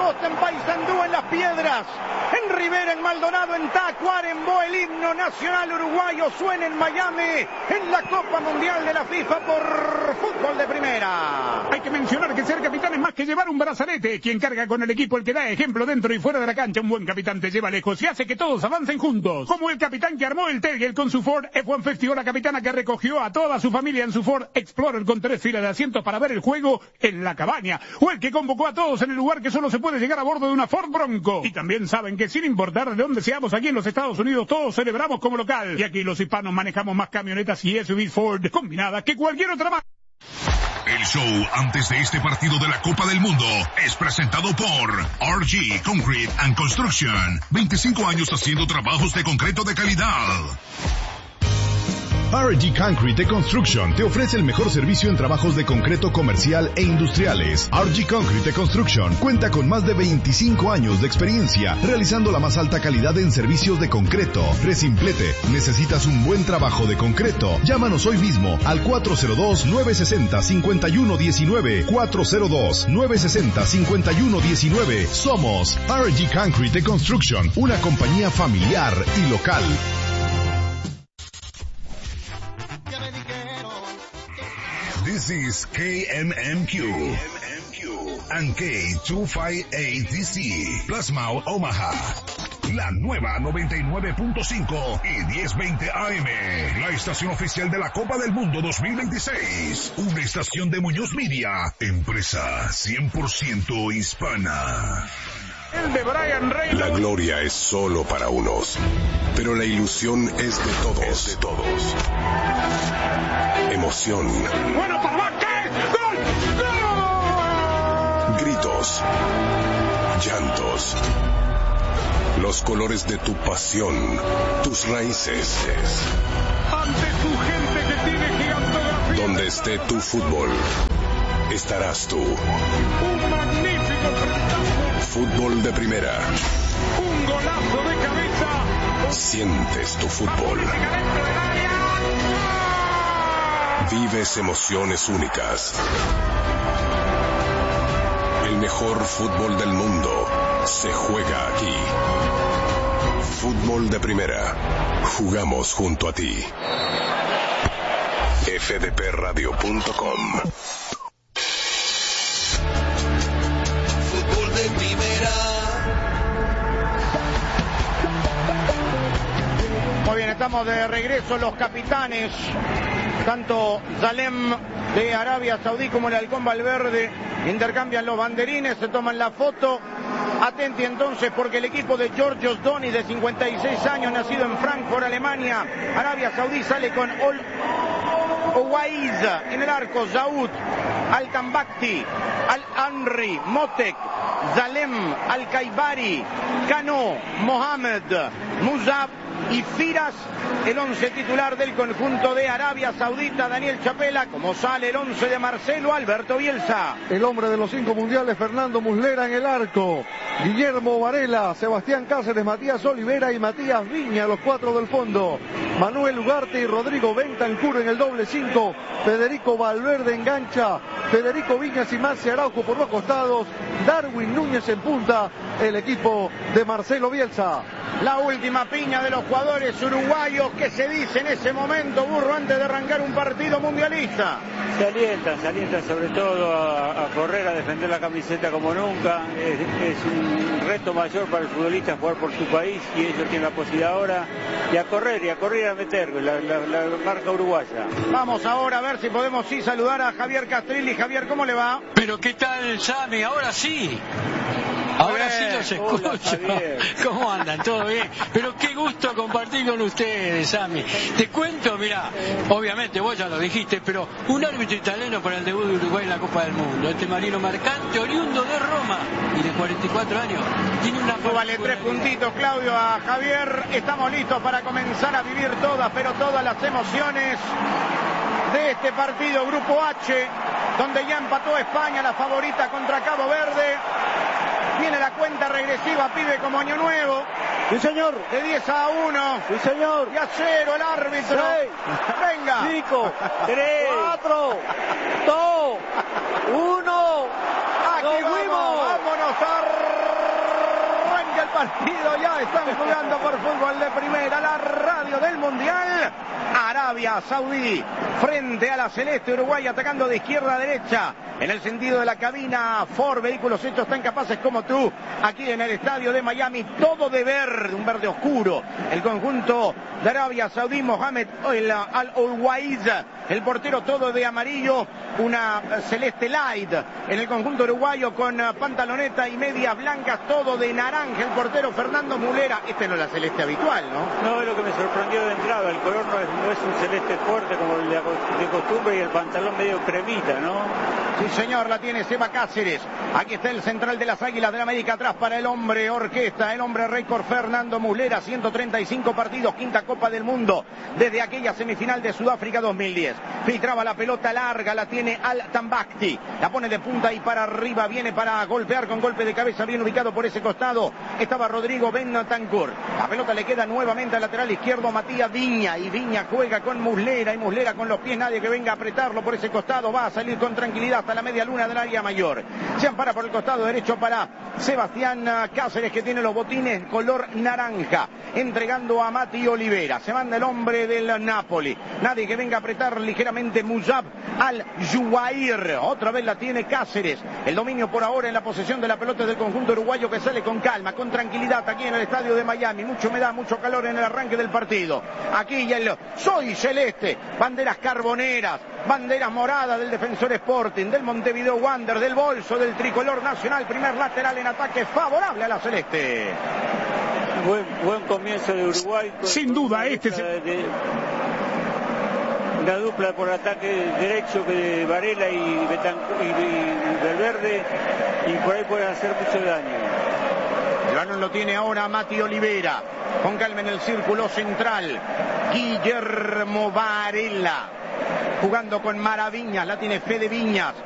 Costa, en Paysandú, en Las Piedras, en Rivera, en Maldonado, en Tacuarembó, el himno nacional uruguayo suena en Miami, en la Copa Mundial de la FIFA por Fútbol de Primera. Hay que mencionar que ser capitán es más que llevar un brazalete. Quien carga con el equipo, el que da ejemplo dentro y fuera de la cancha. Un buen capitán te lleva lejos y hace que todos avancen juntos. Como el capitán que armó el Tegel con su Ford F-150, o la capitana que recogió a toda su familia en su Ford Explorer con 3 filas de asientos para ver el juego en la cabaña. O el que convocó a todos en el lugar que solo se puede llegar a bordo de una Ford Bronco. Y también saben que sin importar de dónde seamos aquí en los Estados Unidos, todos celebramos como local. Y aquí los hispanos manejamos más camionetas y SUV Ford combinadas que cualquier otra marca. El show antes de este partido de la Copa del Mundo es presentado por RG Concrete and Construction. 25 años haciendo trabajos de concreto de calidad. RG Concrete Construction te ofrece el mejor servicio en trabajos de concreto comercial e industriales. RG Concrete Construction cuenta con más de 25 años de experiencia realizando la más alta calidad en servicios de concreto. Resimplete, ¿necesitas un buen trabajo de concreto? Llámanos hoy mismo al 402-960-5119. 402-960-5119. Somos RG Concrete Construction, una compañía familiar y local. This is KMMQ and K258DC, Plasmau, Omaha. La nueva 99.5 y 1020 AM, la estación oficial de la Copa del Mundo 2026. Una estación de Muñoz Media, empresa 100% hispana. El de Brian Reynolds. La gloria es solo para unos, pero la ilusión es de todos. Emoción. Bueno, papá, ¿qué? ¡Gol! ¡Gol! Gritos. Llantos. Los colores de tu pasión, tus raíces. Ante tu gente que tiene gigantografía. Donde esté tu fútbol, estarás tú. Un magnífico espectáculo. Fútbol de primera. Un golazo de cabeza. Sientes tu fútbol. Vives emociones únicas. El mejor fútbol del mundo se juega aquí. Fútbol de primera. Jugamos junto a ti. fdpradio.com. Fútbol de primera. Muy bien, estamos de regreso. Los capitanes, tanto Zalem de Arabia Saudí como el Halcón Valverde, intercambian los banderines, se toman la foto. Atenti entonces porque el equipo de Giorgio Sdoni, de 56 años, nacido en Frankfurt, Alemania, Arabia Saudí, sale con Owaiz en el arco, Zaud, Al-Tambakti, Al-Amri, Motek, Zalem, Al-Kaibari, Kano, Mohamed, Muzab y Firas. El 11 titular del conjunto de Arabia Saudita, Daniel Chapela. Como sale el 11 de Marcelo, Alberto Bielsa. El hombre de los 5 mundiales, Fernando Muslera en el arco. Guillermo Varela, Sebastián Cáceres, Matías Olivera y Matías Viña, los 4 del fondo. Manuel Ugarte y Rodrigo Bentancur en el doble 5. Federico Valverde engancha. Federico Viñas y Marce Araujo por los costados. Darwin Núñez en punta. El equipo de Marcelo Bielsa. La última piña de los jugadores uruguayos. ¿Qué se dice en ese momento, Burro, antes de arrancar un partido mundialista? Se alientan sobre todo a correr, a defender la camiseta como nunca. Es un reto mayor para el futbolista jugar por su país y ellos tienen la posibilidad ahora y a correr a meter la marca uruguaya. Vamos ahora a ver si podemos saludar a Javier Castrilli. Javier, ¿cómo le va? Pero ¿qué tal, Sammy? Ahora sí. Ahora sí los escucho. Hola, ¿cómo andan? ¿Todo bien? Pero qué gusto compartir con ustedes, Sammy. Te cuento, mira, obviamente vos ya lo dijiste, pero un árbitro italiano para el debut de Uruguay en la Copa del Mundo. Este Marino Mercante, oriundo de Roma y de 44 años. Tiene una... Vale 3 puntitos, Claudio, a Javier. Estamos listos para comenzar a vivir todas, pero todas las emociones de este partido, Grupo H, donde ya empató España, la favorita contra Cabo Verde. Viene la cuenta regresiva, pibe, como año nuevo. Sí, señor. De 10 a 1. Sí, señor. Y a 0 el árbitro. 6. Venga. 5. 3. 4. 2. 1. Aquí vamos. Vámonos a partido, ya están jugando por fútbol de primera, la radio del Mundial. Arabia Saudí frente a la celeste Uruguay, atacando de izquierda a derecha en el sentido de la cabina. Ford, vehículos hechos tan capaces como tú, aquí en el estadio de Miami, todo de verde, un verde oscuro. El conjunto de Arabia Saudí, Mohamed Al-Owaiz, el portero, todo de amarillo, una celeste light en el conjunto uruguayo con pantaloneta y medias blancas, todo de naranja. El portero Fernando Mulera. Este no es la celeste habitual, ¿no? No, es lo que me sorprendió de entrada. El color no es un celeste fuerte como el de costumbre, y el pantalón medio cremita, ¿no? Sí, señor, la tiene Seba Cáceres. Aquí está el central de las Águilas de la América, atrás para el hombre orquesta, el hombre récord Fernando Mulera, 135 partidos, quinta Copa del Mundo desde aquella semifinal de Sudáfrica 2010. Filtraba la pelota larga, la tiene Al-Tambakti, la pone de punta y para arriba, viene para golpear con golpe de cabeza, bien ubicado por ese costado. Estaba Rodrigo Bentancur. La pelota le queda nuevamente al lateral izquierdo Matías Viña, y Viña juega con Muslera, y Muslera con los pies, nadie que venga a apretarlo por ese costado, va a salir con tranquilidad hasta la media luna del área mayor. Se ampara por el costado derecho para Sebastián Cáceres, que tiene los botines color naranja, entregando a Mati Olivera. Se manda el hombre del Napoli, nadie que venga a apretar ligeramente. Musab Al-Juwair, otra vez la tiene Cáceres. El dominio por ahora en la posesión de la pelota del conjunto uruguayo, que sale con calma, con tranquilidad aquí en el estadio de Miami. Mucha humedad, mucho calor en el arranque del partido. Aquí ya el soy celeste, banderas carboneras, banderas moradas del Defensor Sporting, del Montevideo Wander, del bolso del tricolor nacional. Primer lateral en ataque favorable a la celeste. Buen comienzo de Uruguay. Sin duda, la dupla por ataque derecho de Varela y Valverde, y por ahí pueden hacer mucho daño. El balón lo tiene ahora Mati Olivera, con calma en el círculo central. Guillermo Varela jugando con Mara Viñas, la tiene Fede Viñas.